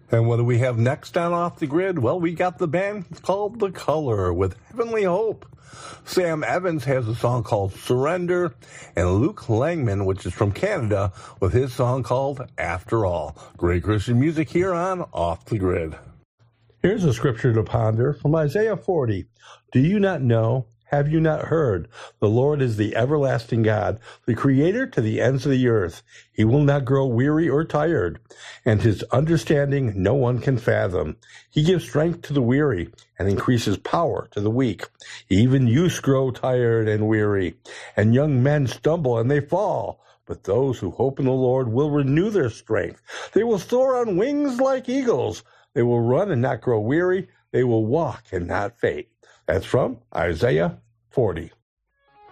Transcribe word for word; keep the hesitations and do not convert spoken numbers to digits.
And what do we have next on Off the Grid? Well, we got the band called The Color with Heavenly Hope. Sam Evans has a song called Surrender, and Luke Langman, which is from Canada, with his song called After All. Great Christian music here on Off the Grid. Here's a scripture to ponder from Isaiah forty. Do you not know? Have you not heard? The Lord is the everlasting God, the creator to the ends of the earth. He will not grow weary or tired, and his understanding no one can fathom. He gives strength to the weary and increases power to the weak. Even youths grow tired and weary, and young men stumble and they fall. But those who hope in the Lord will renew their strength. They will soar on wings like eagles. They will run and not grow weary. They will walk and not faint. That's from Isaiah forty.